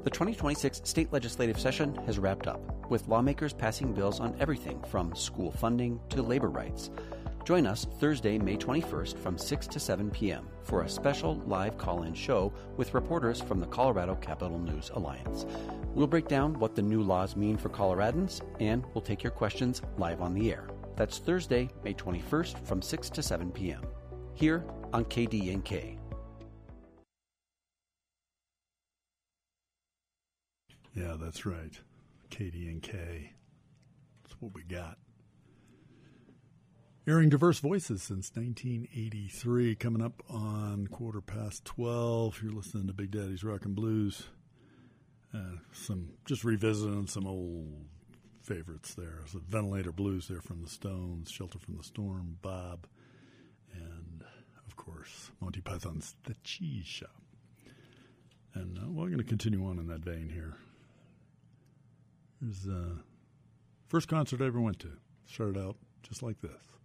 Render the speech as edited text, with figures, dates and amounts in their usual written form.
The 2026 state legislative session has wrapped up, with lawmakers passing bills on everything from school funding to labor rights. Join us Thursday, May 21st from 6 to 7 p.m. for a special live call-in show with reporters from the Colorado Capitol News Alliance. We'll break down what the new laws mean for Coloradans, and we'll take your questions live on the air. That's Thursday, May 21st from 6 to 7 p.m. here on KDNK. Yeah, that's right. KDNK. That's what we got. Airing diverse voices since 1983. Coming up on 12:15. You're listening to Big Daddy's Rock and Blues. Just revisiting some old favorites there. So Ventilator Blues there from the Stones, Shelter from the Storm, Bob, and, of course, Monty Python's The Cheese Shop. And we're going to continue on in that vein here. Here's the first concert I ever went to. Started out just like this.